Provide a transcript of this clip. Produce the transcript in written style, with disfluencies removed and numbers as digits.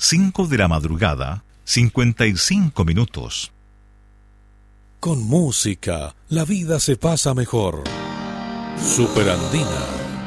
5 de la madrugada, 55 minutos. Con música, la vida se pasa mejor. Superandina.